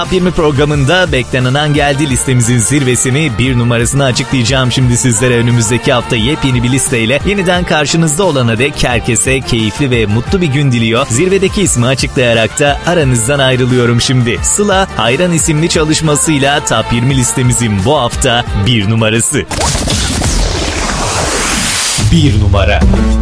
Top 20 programında beklenen an geldi, listemizin zirvesini, bir numarasını açıklayacağım şimdi sizlere. Önümüzdeki hafta yepyeni bir listeyle yeniden karşınızda olana dek herkese keyifli ve mutlu bir gün diliyor. Zirvedeki ismi açıklayarak da aranızdan ayrılıyorum şimdi. Sıla Hayran isimli çalışmasıyla Top 20 listemizin bu hafta bir numarası. Bir numara.